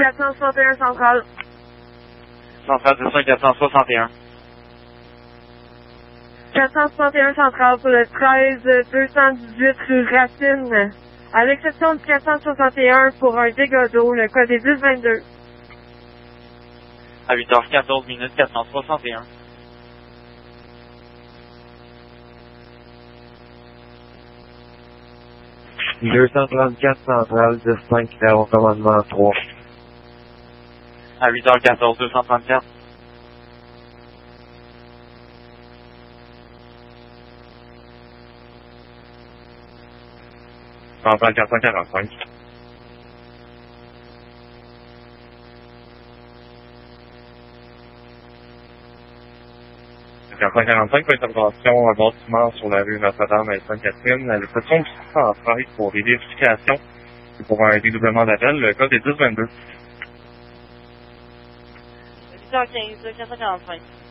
461 centrale. Centrale 10461. 461 centrale pour le 13 218 rue Racine. À l'exception du 461 pour un dégât d'eau, le code est 1022. À 8h14 minutes 461. « 234 centrale 10-5 au commandement 3. À 8h14 234. Centrale 445. « 445, intervention à bâtiment sur la rue Notre-Dame à Sainte-Catherine. La station du centrale pour des vérifications et pour un dédoublement d'appel. Le code est 1022. 8h15 445.